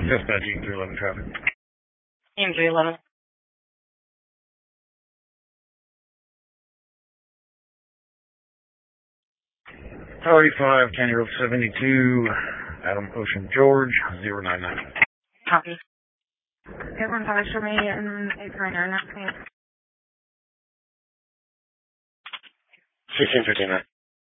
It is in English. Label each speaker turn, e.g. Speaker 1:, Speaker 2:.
Speaker 1: Dispatch EM311 traffic.
Speaker 2: EM311.
Speaker 1: Tower 85, County Road 72, Adam Ocean George, 099.
Speaker 2: Copy. Everyone covers for me and 849, please.
Speaker 1: 1659.